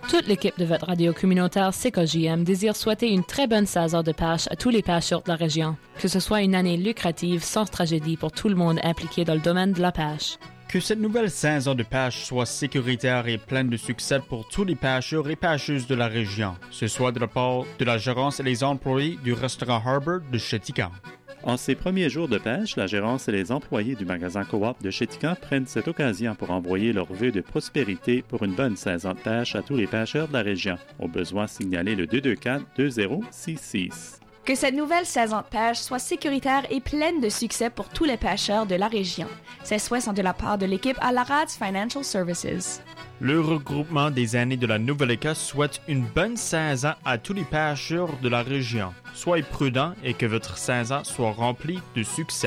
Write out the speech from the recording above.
Toute l'équipe de votre radio communautaire CKJM désire souhaiter une très bonne saison de pêche à tous les pêcheurs de la région. Que ce soit une année lucrative sans tragédie pour tout le monde impliqué dans le domaine de la pêche. Que cette nouvelle saison de pêche soit sécuritaire et pleine de succès pour tous les pêcheurs et pêcheuses de la région. Ce soit de la part de la gérance et les employés du restaurant Harbor de Chéticamp. En ces premiers jours de pêche, la gérance et les employés du magasin Coop de Chéticamp prennent cette occasion pour envoyer leurs vœux de prospérité pour une bonne saison de pêche à tous les pêcheurs de la région. Au besoin, signalez le 224-2066. Que cette nouvelle saison de pêche soit sécuritaire et pleine de succès pour tous les pêcheurs de la région. Ces souhaits sont de la part de l'équipe Alarad's Financial Services. Le regroupement des années de la Nouvelle-Écosse souhaite une bonne saison à tous les pêcheurs de la région. Soyez prudents et que votre saison soit remplie de succès.